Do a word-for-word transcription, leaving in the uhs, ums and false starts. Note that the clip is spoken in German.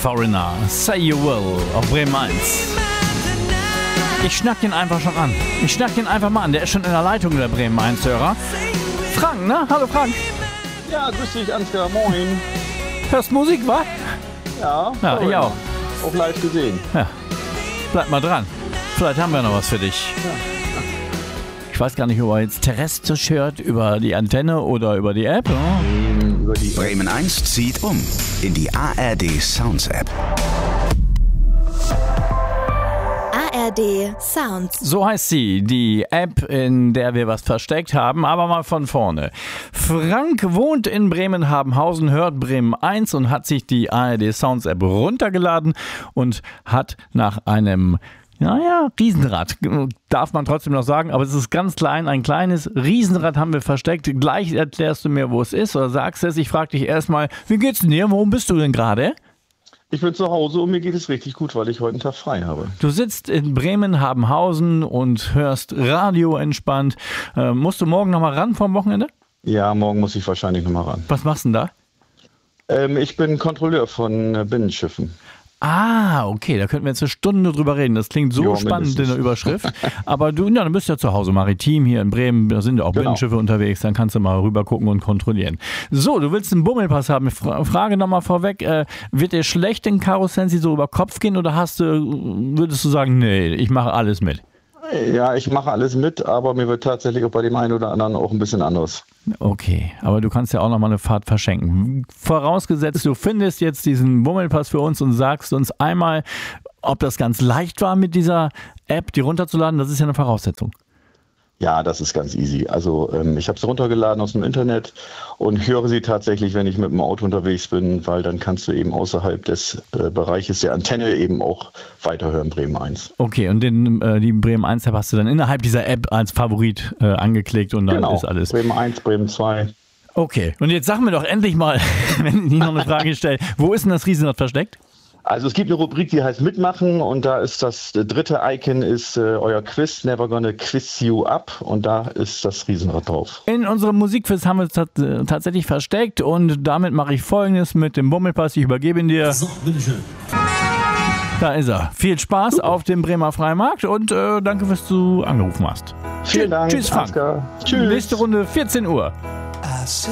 Foreigner, Say You Will auf Bremen eins. Ich schnack ihn einfach schon an. Ich schnack ihn einfach mal an. Der ist schon in der Leitung, der Bremen eins-Hörer. Frank, ne? Hallo Frank. Ja, grüß dich, Ansgar. Moin. Hörst Musik, wa? Ja, ja ich auch. Auch live gesehen. Ja. Bleib mal dran. Vielleicht haben wir noch was für dich. Ja. Ich weiß gar nicht, ob er jetzt terrestrisch hört, über die Antenne oder über die App. Ähm, über die Bremen eins zieht um in die A R D Sounds App. A R D Sounds. So heißt sie, die App, in der wir was versteckt haben, aber mal von vorne. Frank wohnt in Bremen-Habenhausen, hört Bremen eins und hat sich die A R D Sounds App runtergeladen und hat nach einem Naja, Riesenrad, darf man trotzdem noch sagen, aber es ist ganz klein, ein kleines Riesenrad haben wir versteckt. Gleich erklärst du mir, wo es ist oder sagst es. Ich frage dich erstmal, wie geht's denn dir? Worum bist du denn gerade? Ich bin zu Hause und mir geht es richtig gut, weil ich heute einen Tag frei habe. Du sitzt in Bremen-Habenhausen und hörst Radio entspannt. Äh, musst du morgen nochmal ran vom Wochenende? Ja, morgen muss ich wahrscheinlich nochmal ran. Was machst du denn da? Ähm, ich bin Kontrolleur von äh, Binnenschiffen. Ah, okay, da könnten wir jetzt eine Stunde drüber reden. Das klingt so Jo, spannend mindestens. in der Überschrift. Aber du, ja, du bist ja zu Hause, maritim hier in Bremen, da sind ja auch Genau. Binnenschiffe unterwegs, dann kannst du mal rüber gucken und kontrollieren. So, du willst einen Bummelpass haben. Fra- Frage nochmal vorweg, äh, wird dir schlecht in Karussensi so über Kopf gehen oder hast du, würdest du sagen, nee, ich mache alles mit? Ja, ich mache alles mit, aber mir wird tatsächlich auch bei dem einen oder anderen auch ein bisschen anderes. Okay, aber du kannst ja auch nochmal eine Fahrt verschenken. Vorausgesetzt, du findest jetzt diesen Bummelpass für uns und sagst uns einmal, ob das ganz leicht war mit dieser App, die runterzuladen, das ist ja eine Voraussetzung. Ja, das ist ganz easy. Also ähm, ich habe sie runtergeladen aus dem Internet und höre sie tatsächlich, wenn ich mit dem Auto unterwegs bin, weil dann kannst du eben außerhalb des äh, Bereiches der Antenne eben auch weiterhören, Bremen eins. Okay, und den, äh, die Bremen eins App hast du dann innerhalb dieser App als Favorit äh, angeklickt und dann Genau, ist alles. Bremen eins, Bremen zwei. Okay, und jetzt sag mir doch endlich mal, wenn ich noch eine Frage stelle, wo ist denn das Riesenrad versteckt? Also es gibt eine Rubrik, die heißt Mitmachen und da ist das dritte Icon ist äh, euer Quiz, Never Gonna Quiz You Up und da ist das Riesenrad drauf. In unserem Musikquiz haben wir es tat- äh, tatsächlich versteckt und damit mache ich Folgendes mit dem Bummelpass. Ich übergebe ihn dir. So, bitteschön. Da ist er. Viel Spaß auf dem Bremer Freimarkt und äh, danke, dass du angerufen hast. Vielen Dank. Tschüss, Frank. Ansgar. Tschüss. Nächste Runde vierzehn Uhr.